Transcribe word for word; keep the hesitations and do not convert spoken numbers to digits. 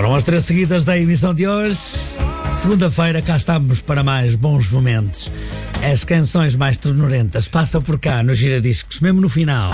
Foram as três seguidas da emissão de hoje. Segunda-feira cá estamos para mais bons momentos. As canções mais ternurentas passam por cá nos giradiscos, mesmo no final.